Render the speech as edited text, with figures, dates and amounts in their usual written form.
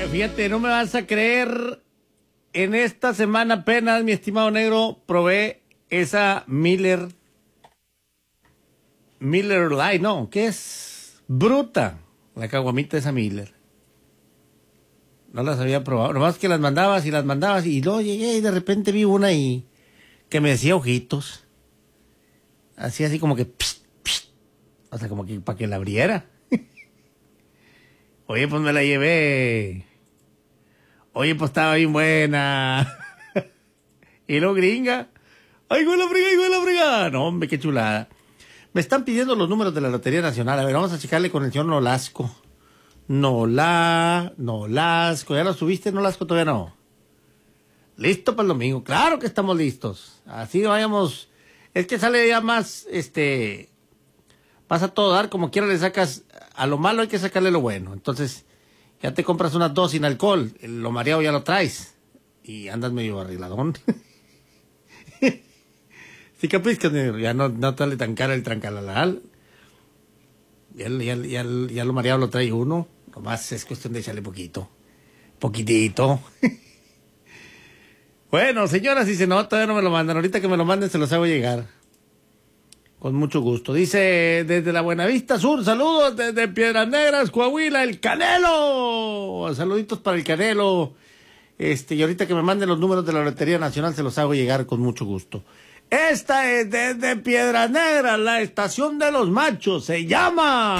Fíjate, no me vas a creer. En esta semana apenas, mi estimado negro, probé esa Miller Lite, no, ¿qué es? Bruta, la caguamita esa Miller. No las había probado, nomás que las mandabas y luego llegué y de repente vi una y que me decía ojitos. Así como que, psh, psh, o sea, como que para que la abriera. Oye, pues me la llevé. Oye, pues estaba bien buena. Y luego gringa. ¡Ay, güey, la frega, ay, güey, la frega! No, hombre, qué chulada. Me están pidiendo los números de la Lotería Nacional. A ver, vamos a checarle con el señor Nolasco. Nolasco. ¿Ya lo subiste, Nolasco? Todavía no. ¿Listo para el domingo? Claro que estamos listos. Así vayamos. Es que sale ya más, vas a todo dar, como quiera le sacas. A lo malo hay que sacarle lo bueno. Entonces, ya te compras unas 2 sin alcohol. Lo mareado ya lo traes. Y andas medio arregladón. Sí, capiscas, ya no sale tan cara el trancalalal. Ya lo mareado lo trae uno. Nomás es cuestión de echarle poquitito. Bueno, señoras, dice, no, todavía no me lo mandan. Ahorita que me lo manden se los hago llegar. Con mucho gusto. Dice, desde la Buenavista Sur, saludos desde Piedras Negras, Coahuila, el Canelo. Saluditos para el Canelo. Y ahorita que me manden los números de la Lotería Nacional se los hago llegar con mucho gusto. Esta es desde Piedras Negras, la estación de los machos, se llama...